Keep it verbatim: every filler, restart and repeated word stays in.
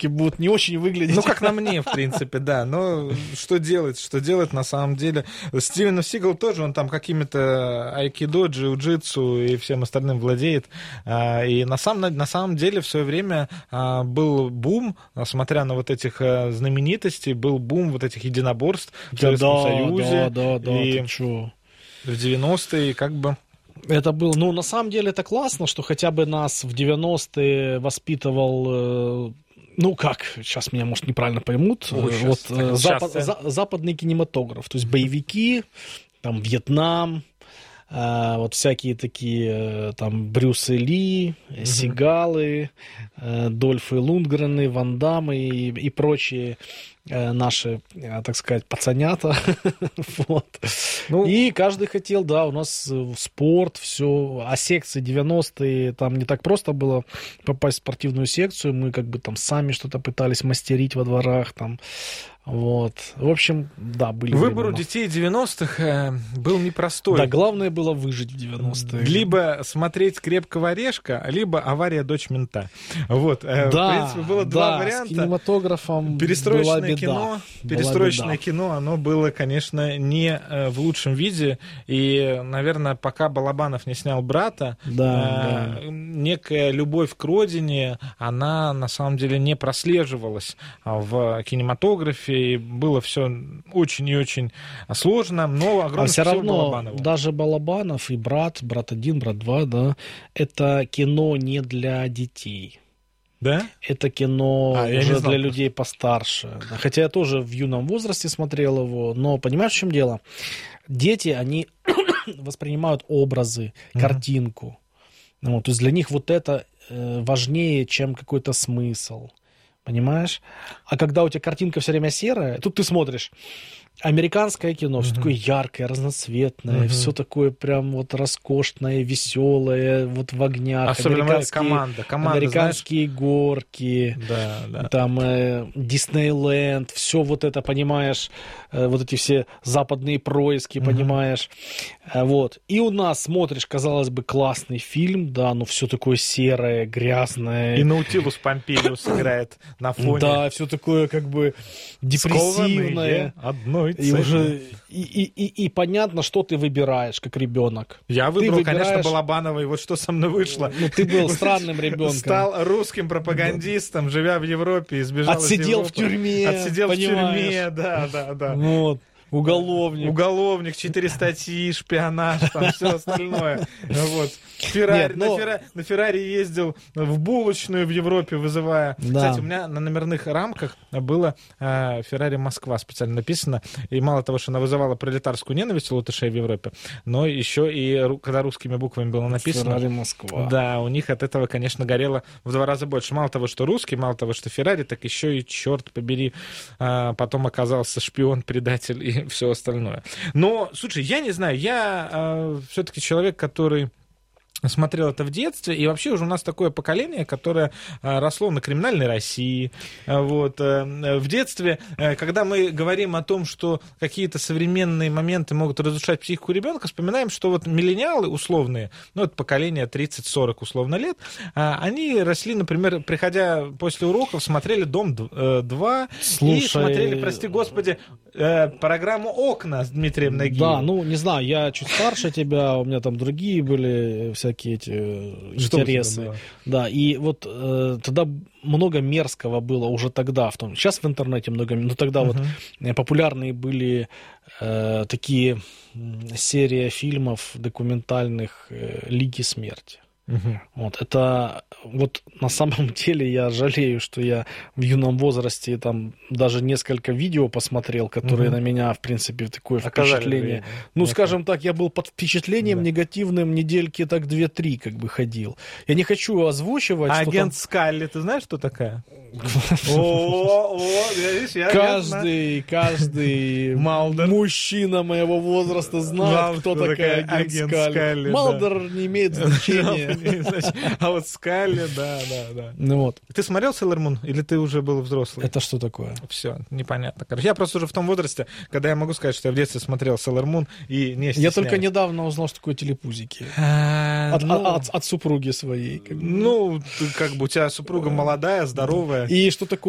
все-таки будут не очень выглядеть. Ну, как на мне, в принципе, да. Но что делать, что делать на самом деле? Стивен Сигал тоже, он там какими-то айкидо, джиу-джитсу и всем остальным владеет. И на самом, на самом деле в свое время был бум, смотря на вот этих знаменитостей, был бум вот этих единоборств в Да, Советском да, Союзе. да, да, да, и ты чё? в девяностые как бы... Это был, ну, на самом деле это классно, что хотя бы нас в девяностые воспитывал, э, ну, как, сейчас меня, может, неправильно поймут, Ой, э, щас, вот так, э, щас, запад, э. за, западный кинематограф, то есть боевики, там, Вьетнам, э, вот всякие такие, э, там, Брюсы Ли, Мгм. Сигалы, э, Дольфы Лундгрены, Ван Даммы и, и прочие э, наши, э, так сказать, пацанята. Вот. Ну, И каждый хотел, да, у нас э, спорт, все, а секции девяностые, там не так просто было попасть в спортивную секцию, мы как бы там сами что-то пытались мастерить во дворах, там, вот. В общем, да, были выбор у времена. детей девяностых э, был непростой. Да, главное было выжить в девяностые. Либо смотреть «Крепкого орешка», либо «Авария. Дочь мента». Вот, э, Да, в принципе, было два да, варианта. с кинематографом Перестроечное была беда. кино, Была перестроечное беда. кино, оно было, конечно, не э, в лучшем виде. И, наверное, пока Балабанов не снял «Брата», Да, э, некая любовь к родине, она на самом деле не прослеживалась в кинематографе. И было все очень и очень сложно, но огромное А все спасибо равно Балабанову. даже Балабанов и «Брат», «Брат один», «Брат два», да, это кино не для детей. Да? Это кино А, я не уже знал для просто. людей постарше. Да, хотя я тоже в юном возрасте смотрел его, но понимаешь, в чем дело? Дети, они воспринимают образы, Мгм. картинку. Ну, вот, то есть для них вот это э, важнее, чем какой-то смысл. Понимаешь? А когда у тебя картинка все время серая, тут ты смотришь американское кино, все Мгм. такое яркое, разноцветное, Мгм. все такое прям вот роскошное, веселое, вот в огнях. Особенно американские, команда. Команда, американские горки, знаешь? Да, да. там э, Диснейленд, все вот это, понимаешь, э, вот эти все западные происки, Мгм. понимаешь. Э, вот. И у нас смотришь, казалось бы, классный фильм, да, но все такое серое, грязное. И Наутилус Помпилиус играет на фоне. Да, все такое как бы депрессивное. Скованные одной И цепью. уже и, и, и, и понятно, что ты выбираешь как ребенок. Я выбрал, ты конечно, выбираешь- Балабанова, и вот что со мной вышло. Ну, ты был странным ребенком. Стал русским пропагандистом, живя в Европе, избежал из Отсидел в Европы. тюрьме, Отсидел в понимаешь? тюрьме, да, да, да. Вот. Уголовник. Уголовник, четыре статьи, шпионаж, там все остальное. Вот. Феррари, Нет, но- на, Ферра- на Феррари ездил в булочную в Европе, вызывая. Да. Кстати, у меня на номерных рамках было э, Феррари Москва специально написано. И мало того, что она вызывала пролетарскую ненависть у латышей в Европе, но еще и ру- когда русскими буквами было написано. Феррари Москва. Да, у них от этого, конечно, горело в два раза больше. Мало того, что русский, мало того, что Феррари, так еще и, черт побери, а, потом оказался шпион, предатель и все остальное. Но, слушай, я не знаю, я а, все-таки человек, который смотрел это в детстве, и вообще уже у нас такое поколение, которое а, росло на криминальной России. А, вот, а, в детстве, а, когда мы говорим о том, что какие-то современные моменты могут разрушать психику ребенка, вспоминаем, что вот миллениалы условные, ну, это поколение тридцать-сорок условно лет, а, они росли, например, приходя после уроков, смотрели «Дом два» и Слушай, смотрели, прости господи, э, программу «Окна» с Дмитрием Нагиевым. Да, ну, не знаю, я чуть старше тебя, у меня там другие были всякие эти э, Что у тебя интересы. было? Да, и вот э, тогда много мерзкого было уже тогда. В том. Сейчас в интернете много, но тогда Мгм. вот э, популярные были э, такие м, серии фильмов документальных э, «Лиги смерти». Мгм. Вот, это вот на самом деле я жалею, что я в юном возрасте там даже несколько видео посмотрел, которые Мгм. на меня, в принципе, такое Оказали впечатление. влияние. Ну, Я скажем так, я был под впечатлением Да. негативным недельки так две-три как бы ходил. Я не хочу озвучивать, А что агент Скалли, ты знаешь, кто такая? О, о, видишь, я там каждый, каждый Малдер. мужчина моего возраста знает, Знал, кто кто такая такая агент агент Скалли. Скалли, да. Малдер не имеет значения. А вот Скалли, да, да, да. Ну вот, Ты смотрел Sailor Moon, или ты уже был взрослый? это что такое? Все, непонятно. Короче, я просто уже в том возрасте, когда я могу сказать, что я в детстве смотрел Sailor Moon и не Я стесняюсь. только недавно узнал, что такое телепузики. А, От, ну, от- от супруги своей. как бы. ну, ты как бы у тебя супруга молодая, здоровая. И что такое